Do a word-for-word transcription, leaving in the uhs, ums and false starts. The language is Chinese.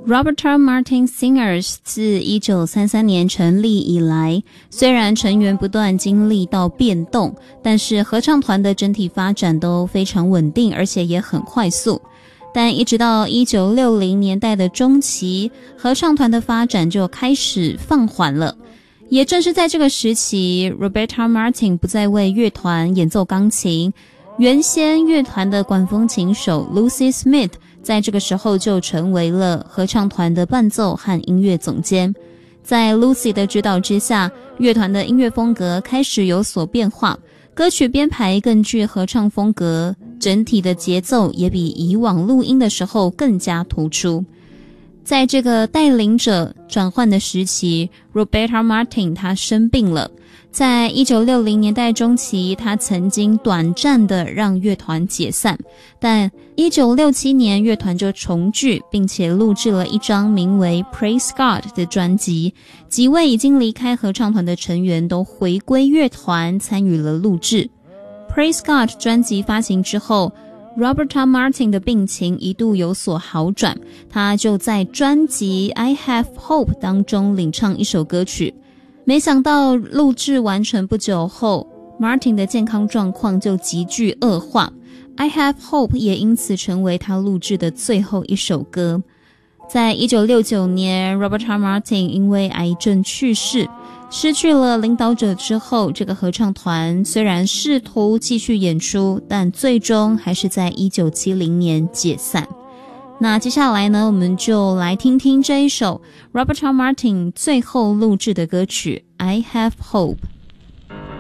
Roberta Martin Singers 自一九三三年成立以来，虽然成员不断经历到变动，但是合唱团的整体发展都非常稳定，而且也很快速。但一直到一九六零年代的中期，合唱团的发展就开始放缓了。也正是在这个时期 Roberta Martin 不再为乐团演奏钢琴，原先乐团的管风琴手 Lucy Smith 在这个时候就成为了合唱团的伴奏和音乐总监。在 Lucy 的指导之下，乐团的音乐风格开始有所变化，歌曲编排更具合唱风格，整体的节奏也比以往录音的时候更加突出。在这个带领者转换的时期， Roberta Martin 她生病了。在一九六零年代中期，他曾经短暂的让乐团解散，但一九六七年乐团就重聚，并且录制了一张名为 Praise God 的专辑。几位已经离开合唱团的成员都回归乐团，参与了录制。Praise God 专辑发行之后， Roberta Martin 的病情一度有所好转，他就在专辑 I Have Hope 当中领唱一首歌曲。没想到录制完成不久后， Martin 的健康状况就急剧恶化， I Have Hope 也因此成为他录制的最后一首歌。在一九六九年 Roberta Martin 因为癌症去世，失去了领导者之后，这个合唱团虽然试图继续演出，但最终还是在一九七零年解散。那接下来呢，我们就来听听这一首 Roberta Martin 最后录制的歌曲 I Have Hope。